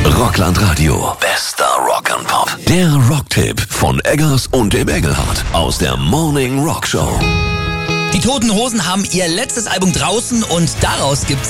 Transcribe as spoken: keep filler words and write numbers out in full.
Rockland Radio. Bester Rock and Pop. Der Rocktipp von Eggers und dem Engelhardt aus der Morning Rock Show. Die Toten Hosen haben ihr letztes Album draußen und daraus gibt's